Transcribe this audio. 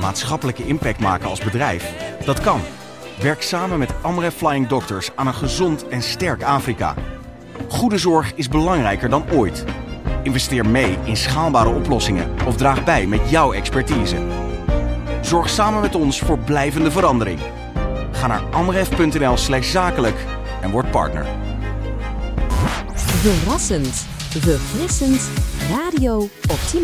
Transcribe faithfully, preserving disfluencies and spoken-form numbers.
Maatschappelijke impact maken als bedrijf? Dat kan. Werk samen met Amref Flying Doctors aan een gezond en sterk Afrika. Goede zorg is belangrijker dan ooit. Investeer mee in schaalbare oplossingen of draag bij met jouw expertise. Zorg samen met ons voor blijvende verandering. Ga naar amref.nl slash zakelijk en word partner. Verrassend, verfrissend, Radio Optimaal.